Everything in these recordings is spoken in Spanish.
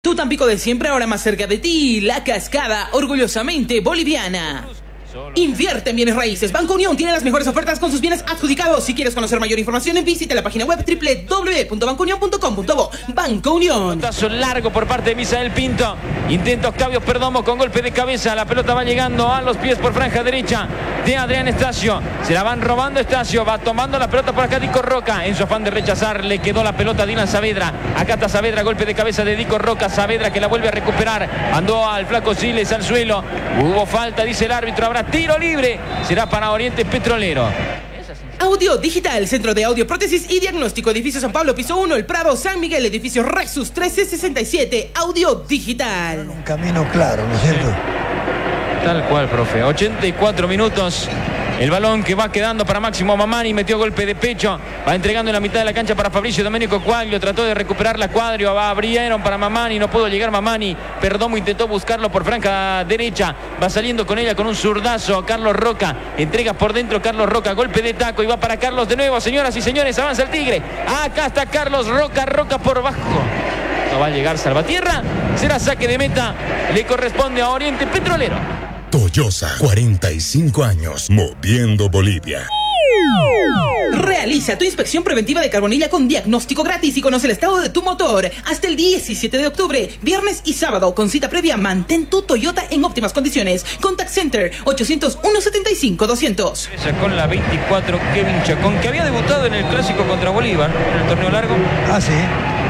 Tu Tampico de siempre, ahora más cerca de ti. La Cascada, orgullosamente boliviana. Invierte en bienes raíces. Banco Unión tiene las mejores ofertas con sus bienes adjudicados. Si quieres conocer mayor información, visita la página web www.bancounion.com.bo. Banco Unión. Pelotazo largo por parte de Misael Pinto. Intenta Octavio Perdomo con golpe de cabeza. La pelota va llegando a los pies por franja derecha de Adrián Estacio. Se la van robando Estacio. Va tomando la pelota por acá Dico Roca. En su afán de rechazar le quedó la pelota a Dylan Saavedra. Acá está Saavedra, golpe de cabeza de Dico Roca. Saavedra que la vuelve a recuperar. Andó al flaco Siles al suelo. Hubo falta, dice el árbitro. Habrá tiro libre. Será para Oriente Petrolero. Audio Digital, Centro de Audio, Prótesis y Diagnóstico, Edificio San Pablo, Piso 1, El Prado, San Miguel, Edificio Rexus 1367, Audio Digital. Un camino claro, ¿no es cierto? Tal cual, profe. 84 minutos. El balón que va quedando para Máximo Mamani. Metió golpe de pecho. Va entregando en la mitad de la cancha para Fabricio Domenico Quaglio. Trató de recuperar la Quadrio. Abrieron para Mamani. No pudo llegar Mamani. Perdomo intentó buscarlo por franja derecha. Va saliendo con ella con un zurdazo. Carlos Roca. Entrega por dentro Carlos Roca. Golpe de taco. Y va para Carlos de nuevo. Señoras y señores, avanza el Tigre. Acá está Carlos Roca. Roca por bajo. No va a llegar Salvatierra. Será saque de meta. Le corresponde a Oriente Petrolero. Toyosa, 45 años, moviendo Bolivia. Realiza tu inspección preventiva de carbonilla con diagnóstico gratis y conoce el estado de tu motor. Hasta el 17 de octubre, viernes y sábado, con cita previa, mantén tu Toyota en óptimas condiciones. Contact Center 801-75-200. Con la 24, Kevin Chacón, que había debutado en el clásico contra Bolívar, en el torneo largo. Ah, sí.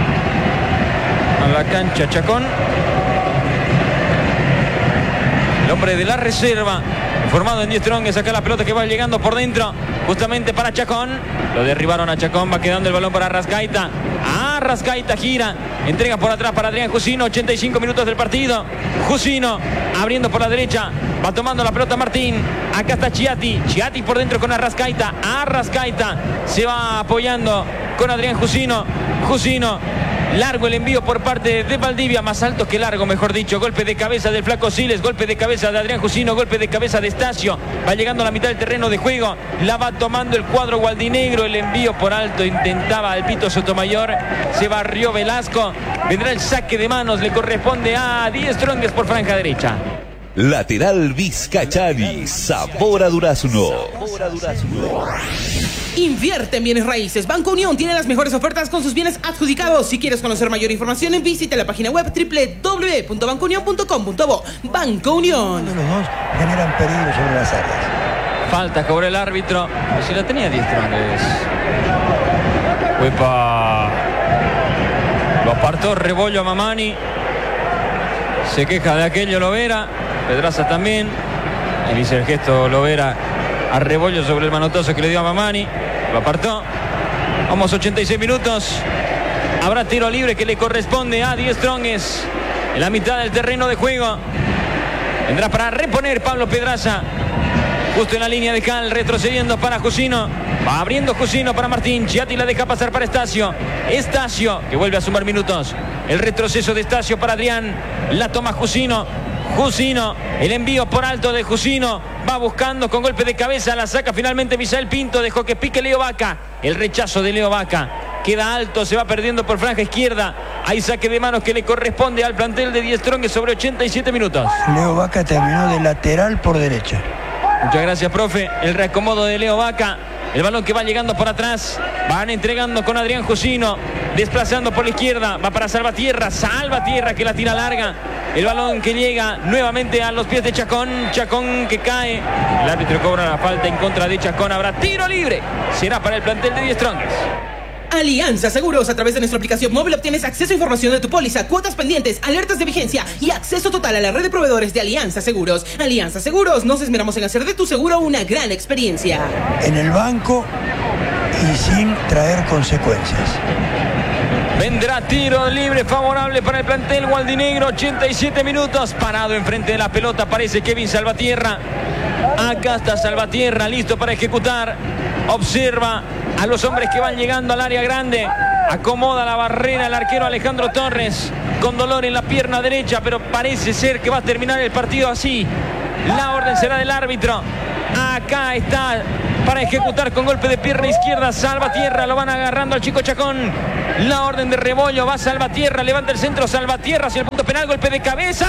A la cancha Chacón. El hombre de la reserva, formado en 10 trongues. Acá la pelota que va llegando por dentro, justamente para Chacón. Lo derribaron a Chacón, va quedando el balón para Rascaita. Rascaita gira, entrega por atrás para Adrián Jusino. 85 minutos del partido. Jusino abriendo por la derecha, va tomando la pelota Martín. Acá está Chiatti por dentro con Arrascaita. Arrascaita se va apoyando con Adrián Jusino. Largo el envío por parte de Valdivia, más alto que largo, mejor dicho. Golpe de cabeza del flaco Siles, golpe de cabeza de Adrián Jusino, golpe de cabeza de Estacio. Va llegando a la mitad del terreno de juego. La va tomando el cuadro gualdinegro. El envío por alto intentaba Alpito Sotomayor. Se barrió Velasco. Vendrá el saque de manos. Le corresponde a 10 trongues por franja derecha. Lateral Vizcachari, sabor a durazno. Invierte en bienes raíces. Banco Unión tiene las mejores ofertas con sus bienes adjudicados. Si quieres conocer mayor información, visita la página web www.bancounion.com.bo. Banco Unión. Los dos generan peligro sobre las áreas. Falta cobró el árbitro. Pero si la tenía 10 trongues. ¡Uepa! Lo apartó Rebollo a Mamani. Se queja de aquello Lovera. Pedraza también. Y dice el gesto Lovera a Rebollo sobre el manotazo que le dio a Mamani. Lo apartó. Vamos 86 minutos. Habrá tiro libre que le corresponde a 10 trongues en la mitad del terreno de juego. Vendrá para reponer Pablo Pedraza. Justo en la línea de cal, retrocediendo para Jusino. Va abriendo Jusino para Martín. Chiatti la deja pasar para Estacio. Estacio que vuelve a sumar minutos. El retroceso de Estacio para Adrián. La toma Jusino. El envío por alto de Jusino. Va buscando con golpe de cabeza. La saca finalmente Misael Pinto. Dejó que pique Leo Vaca. El rechazo de Leo Vaca. Queda alto, se va perdiendo por franja izquierda. Hay saque de manos que le corresponde al plantel de 10 trongues sobre 87 minutos. Leo Vaca terminó de lateral por derecha. Muchas gracias, profe. El reacomodo de Leo Vaca. El balón que va llegando por atrás. Van entregando con Adrián Jusino. Desplazando por la izquierda. Va para Salvatierra que la tira larga. El balón que llega nuevamente a los pies de Chacón. Chacón que cae. El árbitro cobra la falta en contra de Chacón. Habrá tiro libre. Será para el plantel de 10 trongues. Alianza Seguros. A través de nuestra aplicación móvil obtienes acceso a información de tu póliza, cuotas pendientes, alertas de vigencia y acceso total a la red de proveedores de Alianza Seguros. Alianza Seguros, nos esmeramos en hacer de tu seguro una gran experiencia. En el banco y sin traer consecuencias. Vendrá tiro libre favorable para el plantel gualdinegro. 87 minutos. Parado enfrente de la pelota aparece Kevin Salvatierra. Acá está Salvatierra listo para ejecutar. Observa a los hombres que van llegando al área grande. Acomoda la barrera el arquero Alejandro Torres. Con dolor en la pierna derecha, pero parece ser que va a terminar el partido así. La orden será del árbitro. Acá está para ejecutar con golpe de pierna izquierda. Salvatierra, lo van agarrando al chico Chacón. La orden de Rebollo, va Salvatierra, levanta el centro Salvatierra hacia el punto penal, golpe de cabeza.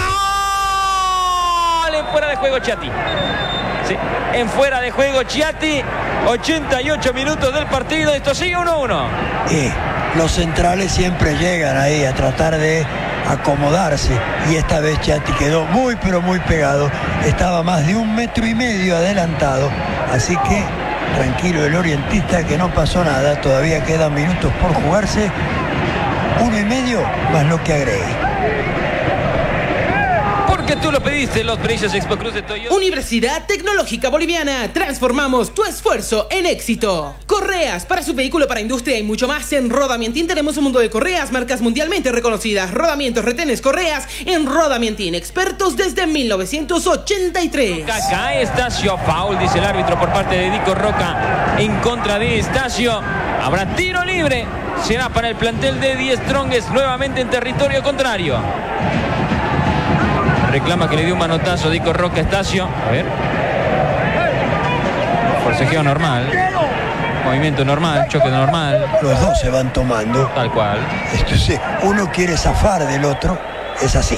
En fuera de juego Chiatti. Sí, en fuera de juego Chiatti. 88 minutos del partido, esto sigue 1-1. Y los centrales siempre llegan ahí a tratar de acomodarse, y esta vez Chiatti quedó muy pero muy pegado, estaba más de 1,5 metros adelantado, así que tranquilo el orientista, que no pasó nada, todavía quedan minutos por jugarse, 1,5 más lo que agregue. Porque tú lo pediste, los precios Expo Cruz de Toyota. Universidad Tecnológica Boliviana. Transformamos tu esfuerzo en éxito. Correas para su vehículo, para industria y mucho más. En Rodamientín tenemos un mundo de correas, marcas mundialmente reconocidas. Rodamientos, retenes, correas. En Rodamientín, expertos desde 1983. Acá Estacio, foul, dice el árbitro por parte de Dico Roca en contra de Estacio. Habrá tiro libre. Será para el plantel de Die Strongest, nuevamente en territorio contrario. Reclama que le dio un manotazo Dico Roca a Estacio. A ver. Forcejeo normal. Movimiento normal, choque normal. Los dos se van tomando. Tal cual. Entonces, uno quiere zafar del otro, es así.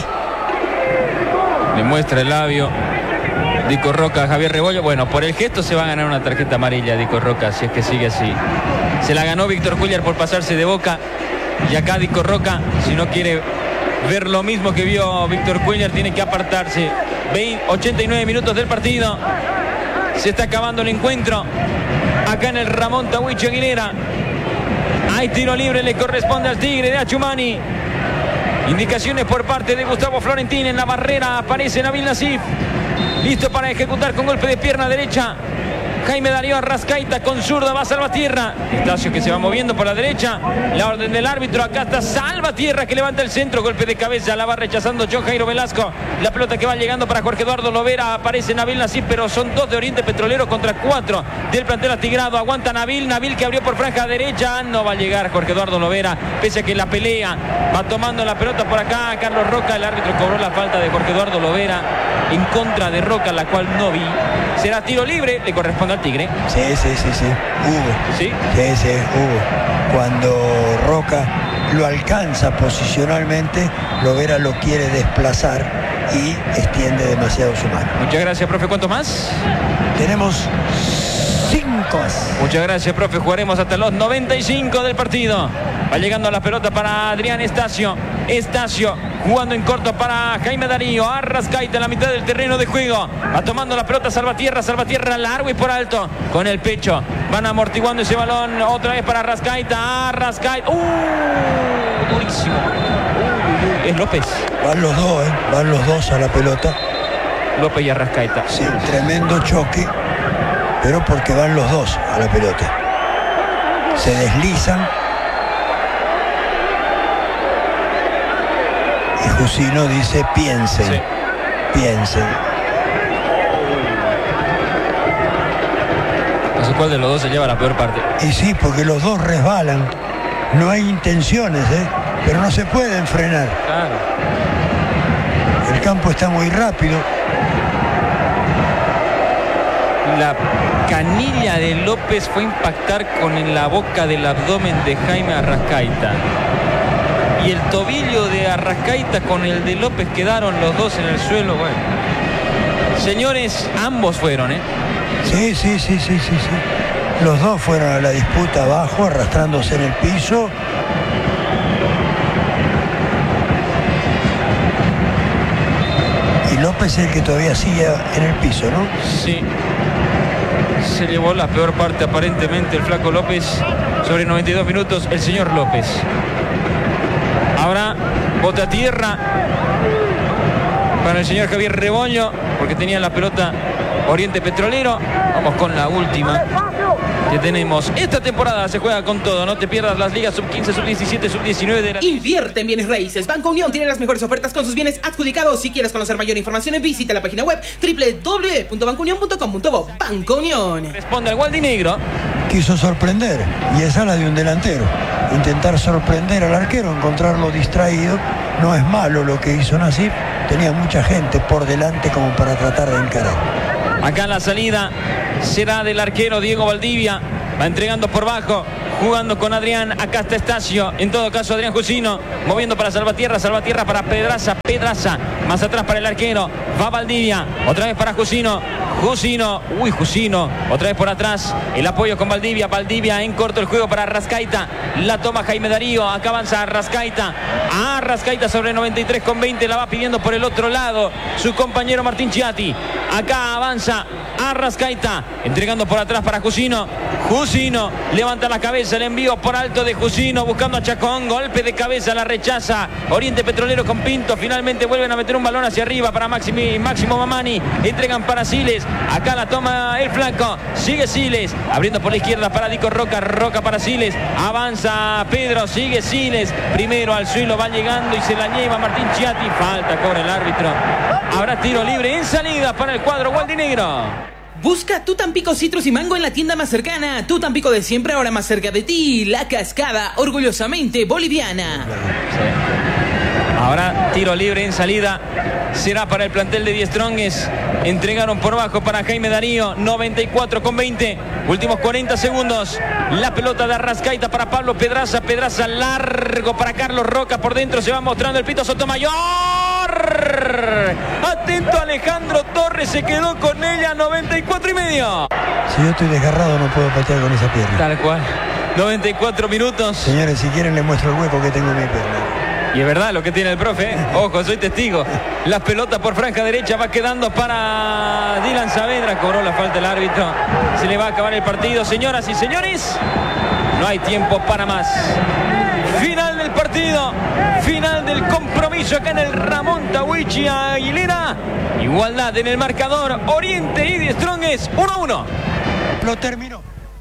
Le muestra el labio Dico Roca a Javier Rebollo. Bueno, por el gesto se va a ganar una tarjeta amarilla Dico Roca, si es que sigue así. Se la ganó Víctor Cuéllar por pasarse de boca. Y acá Dico Roca, si no quiere ver lo mismo que vio Víctor Cuéllar, tiene que apartarse. 89 minutos del partido. Se está acabando el encuentro acá en el Ramón Tahuicho Aguilera. Hay tiro libre, le corresponde al Tigre de Achumani. Indicaciones por parte de Gustavo Florentín. En la barrera aparece Nabil Nassif, listo para ejecutar con golpe de pierna derecha. Jaime Darío Arrascaita con zurda, va Salvatierra. Estacio que se va moviendo por la derecha. La orden del árbitro, acá está Salvatierra que levanta el centro, golpe de cabeza, la va rechazando John Jairo Velasco. La pelota que va llegando para Jorge Eduardo Lovera, aparece Nabil Nassif, pero son 2 de Oriente Petrolero contra 4 del plantel atigrado. Aguanta Nabil que abrió por franja derecha, no va a llegar Jorge Eduardo Lovera, pese a que la pelea va tomando la pelota por acá Carlos Roca. El árbitro cobró la falta de Jorge Eduardo Lovera en contra de Roca, la cual no vi. Será tiro libre, le corresponde al Tigre. Sí. Hubo. ¿Sí? Sí, hubo. Cuando Roca lo alcanza posicionalmente, Lovera lo quiere desplazar y extiende demasiado su mano. Muchas gracias, profe. ¿Cuánto más? Tenemos 5 más. Muchas gracias, profe. Jugaremos hasta los 95 del partido. Va llegando la pelota para Adrián Estacio. Estacio jugando en corto para Jaime Darío. Arrascaita en la mitad del terreno de juego. Va tomando la pelota Salvatierra. Salvatierra largo y por alto. Con el pecho. Van amortiguando ese balón. Otra vez para Arrascaita. Arrascaita. Durísimo. Es López. Van los dos, Van los dos a la pelota. López y Arrascaita. Sí, tremendo choque. Pero porque van los dos a la pelota. Se deslizan. Y Jusino dice piensen. Sí. Piensen. No sé cuál de los dos se lleva la peor parte. Y sí, porque los dos resbalan. No hay intenciones, pero no se pueden frenar. Claro. El campo está muy rápido. La canilla de López fue a impactar con la boca del abdomen de Jaime Arrascaita. Y el tobillo de Arrascaita con el de López quedaron los dos en el suelo. Bueno, señores, ambos fueron, Sí. Los dos fueron a la disputa abajo, arrastrándose en el piso. Y López es el que todavía sigue en el piso, ¿no? Sí. Se llevó la peor parte aparentemente el flaco López. Sobre 92 minutos el señor López. Ahora bota tierra para el señor Javier Rebollo, porque tenía la pelota Oriente Petrolero. Vamos con la última que tenemos. Esta temporada se juega con todo. No te pierdas las ligas sub-15, sub-17, sub-19 de la... Invierte en bienes raíces. Banco Unión tiene las mejores ofertas con sus bienes adjudicados. Si quieres conocer mayor información, visita la página web www.bancounion.com.bo. Banco Unión. Responde al Gualdinegro. Quiso sorprender, y esa es la de un delantero. Intentar sorprender al arquero, encontrarlo distraído. No es malo lo que hizo Nassif. Tenía mucha gente por delante como para tratar de encarar. Acá la salida será del arquero Diego Valdivia. Va entregando por bajo, jugando con Adrián. Acá está Estacio, en todo caso Adrián Jusino, moviendo para Salvatierra, Salvatierra para Pedraza, Pedraza, más atrás para el arquero, va Valdivia, otra vez para Jusino, Jusino, Jusino, otra vez por atrás, el apoyo con Valdivia, Valdivia en corto el juego para Arrascaita, la toma Jaime Darío, acá avanza Arrascaita sobre 93,20, la va pidiendo por el otro lado su compañero Martín Chiatti, acá avanza Arrascaita, entregando por atrás para Jusino, Jusino levanta la cabeza, el envío por alto de Jusino, buscando a Chacón, golpe de cabeza, la rechaza Oriente Petrolero con Pinto, finalmente vuelven a meter un balón hacia arriba para Máximo Mamani, entregan para Siles, acá la toma el flanco, sigue Siles, abriendo por la izquierda para Dico Roca, Roca para Siles, avanza Pedro, sigue Siles, primero al suelo, va llegando y se la lleva Martín Chiatti, falta, cobra el árbitro, habrá tiro libre en salida para el cuadro gualdinegro. Busca tu Tampico Citrus y Mango en la tienda más cercana. Tu Tampico de siempre, ahora más cerca de ti. La Cascada, orgullosamente boliviana. Ahora tiro libre en salida. Será para el plantel de Die Strongest. Entregaron por bajo para Jaime Darío. 94,20. Últimos 40 segundos. La pelota de Arrascaita para Pablo Pedraza. Pedraza largo para Carlos Roca. Por dentro se va mostrando el Pito Sotomayor. Atento Alejandro Torres, se quedó con ella, 94,5. Si yo estoy desgarrado no puedo patear con esa pierna. Tal cual. 94 minutos. Señores, si quieren les muestro el hueco que tengo en mi pierna. Y es verdad lo que tiene el profe. Ojo, soy testigo. La pelota por franja derecha va quedando para Dylan Saavedra. Cobró la falta el árbitro. Se le va a acabar el partido. Señoras y señores, no hay tiempo para más. Final del partido, final del compromiso acá en el Ramón Tahuichi Aguilera. Igualdad en el marcador, Oriente y Die Strongest 1-1. Lo terminó.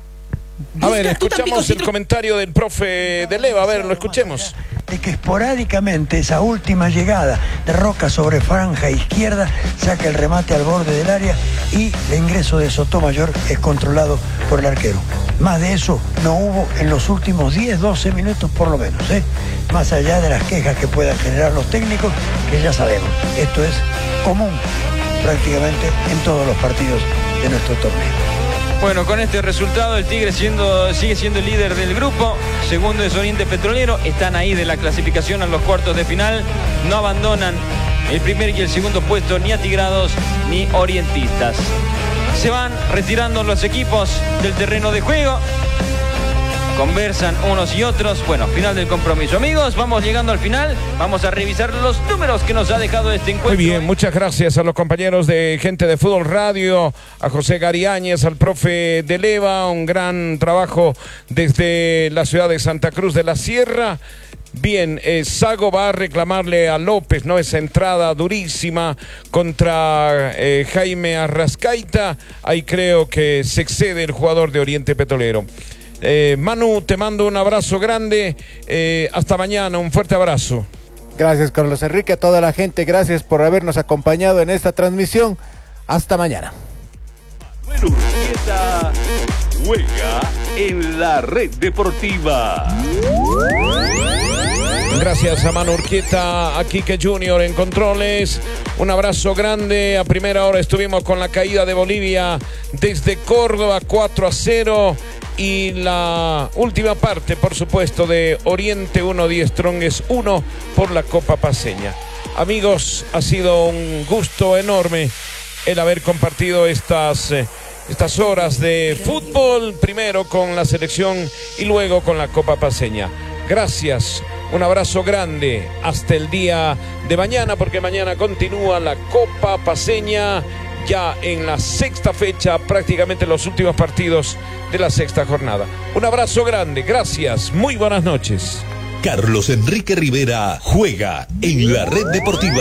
A ver, escuchamos el comentario del profe de Leva, a ver, lo escuchemos. De que esporádicamente esa última llegada de Roca sobre franja izquierda saca el remate al borde del área y el ingreso de Sotomayor es controlado por el arquero. Más de eso no hubo en los últimos 10-12 minutos por lo menos, más allá de las quejas que puedan generar los técnicos, que ya sabemos, esto es común prácticamente en todos los partidos de nuestro torneo. Bueno, con este resultado el Tigre sigue siendo el líder del grupo. Segundo es Oriente Petrolero. Están ahí de la clasificación a los cuartos de final. No abandonan el primer y el segundo puesto ni atigrados ni orientistas. Se van retirando los equipos del terreno de juego. Conversan unos y otros. Bueno, final del compromiso. Amigos, vamos llegando al final. Vamos a revisar los números que nos ha dejado este encuentro. Muy bien, muchas gracias a los compañeros de Gente de Fútbol Radio, a José Gariáñez, al profe de Leva. Un gran trabajo desde la ciudad de Santa Cruz de la Sierra. Bien, Sago va a reclamarle a López, ¿no? Esa entrada durísima contra Jaime Arrascaita. Ahí creo que se excede el jugador de Oriente Petrolero. Manu, te mando un abrazo grande, hasta mañana, un fuerte abrazo. Gracias, Carlos Enrique, a toda la gente, gracias por habernos acompañado en esta transmisión, hasta mañana. Manuel Urquieta juega en la red deportiva. Gracias a Manu Urquieta, a Quique Junior en controles. Un abrazo grande. A primera hora estuvimos con la caída de Bolivia desde Córdoba 4-0. Y la última parte, por supuesto, de Oriente 1, Die Strongest 1 por la Copa Paceña. Amigos, ha sido un gusto enorme el haber compartido estas horas de fútbol, primero con la selección y luego con la Copa Paceña. Gracias, un abrazo grande, hasta el día de mañana, porque mañana continúa la Copa Paceña, ya en la sexta fecha, prácticamente los últimos partidos de la sexta jornada. Un abrazo grande, gracias, muy buenas noches. Carlos Enrique Rivera juega en la red deportiva.